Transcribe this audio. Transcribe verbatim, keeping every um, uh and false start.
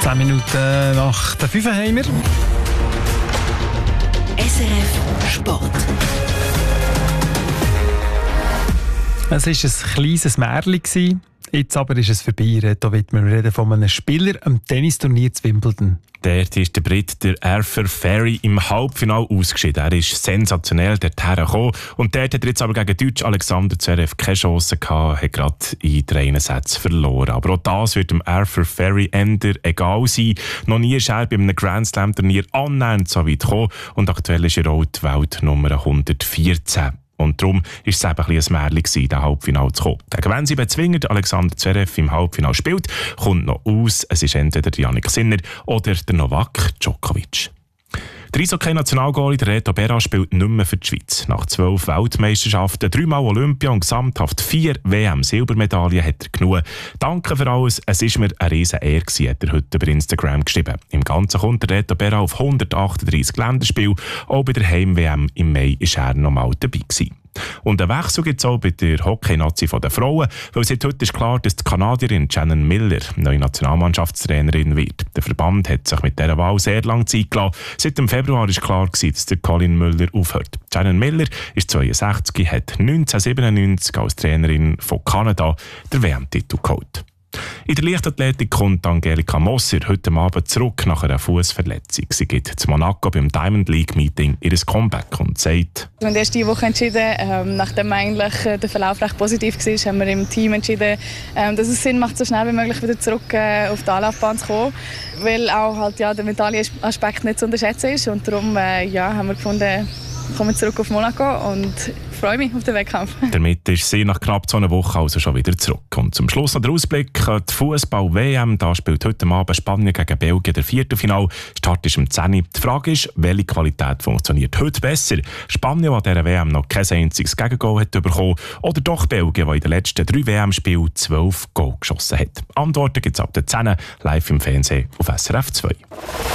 zehn Minuten nach der fünf haben wir. S R F Sport. Es war ein kleines Märchen. Jetzt aber ist es vorbei. Da wird man reden von einem Spieler am Tennisturnier zu Wimbledon. Dort ist der Brit, der Arthur Ferry, im Halbfinale ausgeschieden. Er ist sensationell dorthin gekommen. Und dort hat er jetzt aber gegen Deutsch Alexander Zverev keine Chance gehabt, hat gerade in drei Sätzen verloren. Aber auch das wird dem Arthur Ferry eher egal sein. Noch nie ist er bei einem Grand Slam Turnier annähernd so weit gekommen. Und aktuell ist er auch die Weltnummer hundertvierzehn. Und darum war es eben ein bisschen ein Märchen, in den Halbfinale zu kommen. Gegen wen sie bezwingen, Alexander Zverev im Halbfinale spielt, kommt noch aus. Es ist entweder Jannik Sinner oder der Novak Djokovic. Der Eishockey-Nationalgoalie Reto Berra spielt nicht mehr für die Schweiz. Nach zwölf Weltmeisterschaften, dreimal Olympia und gesamthaft vier W M-Silbermedaillen hat er genug. Danke für alles, es war mir eine riesen Ehre, hat er heute über Instagram geschrieben. Im Ganzen kommt der Reto Berra auf hundertachtunddreissig Länderspiele. Auch bei der Heim-W M im Mai war er noch mal dabei gewesen. Und einen Wechsel gibt es auch bei der Hockey-Nazi der Frauen, weil seit heute ist klar, dass die Kanadierin Shannon Miller neue Nationalmannschaftstrainerin wird. Der Verband hat sich mit dieser Wahl sehr lange Zeit gelassen. Seit dem Februar war klar, dass der Colin Müller aufhört. Shannon Miller ist zweiundsechzig, hat neunzehnhundertsiebenundneunzig als Trainerin von Kanada den W M-Titel geholt. In der Leichtathletik kommt Angelika Moser heute Abend zurück nach einer Fußverletzung. Sie geht zu Monaco beim Diamond League Meeting ihr Comeback und sagt: Wir haben erst diese Woche entschieden, ähm, nachdem eigentlich äh, der Verlauf recht positiv war, haben wir im Team entschieden, ähm, dass es Sinn macht, so schnell wie möglich wieder zurück äh, auf die Anlaufbahn zu kommen, weil auch halt, ja, der Medaillenaspekt nicht zu unterschätzen ist. Und darum äh, ja, haben wir gefunden, kommen wir zurück auf Monaco und ich freue mich auf den Wettkampf. Damit ist sie nach knapp so einer Woche also schon wieder zurück. Und zum Schluss noch der Ausblick: die Fußball-W M. Da spielt heute Abend Spanien gegen Belgien der Viertelfinale. Start ist um zehn Uhr. Die Frage ist, welche Qualität funktioniert heute besser? Spanien, das dieser W M noch kein einziges Gegengol hat bekommen, oder doch Belgien, das in den letzten drei W M-Spielen zwölf Goal geschossen hat? Antworten gibt es ab der zehn Uhr live im Fernsehen auf S R F zwei.